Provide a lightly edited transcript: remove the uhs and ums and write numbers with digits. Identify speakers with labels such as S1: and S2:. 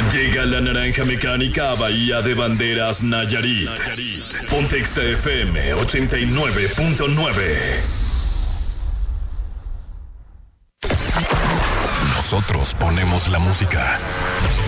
S1: Llega la naranja mecánica a Bahía de Banderas, Nayarit. Ponte Exa FM 89.9. Nosotros ponemos la música.